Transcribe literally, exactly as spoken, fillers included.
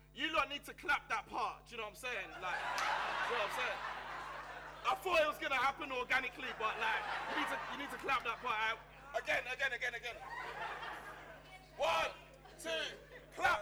You lot need to clap that part. Do you know what I'm saying? Like, do you know what I'm saying? I thought it was gonna happen organically, but like, you need to, you need to clap that part out. Again, again, again, again. One, two, clap.